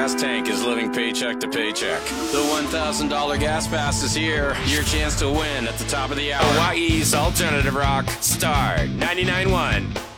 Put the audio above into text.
gas tank is living paycheck to paycheck. The $1,000 gas pass is here. Your chance to win at the top of the hour. Hawaii's Alternative Rock, Star 99.1.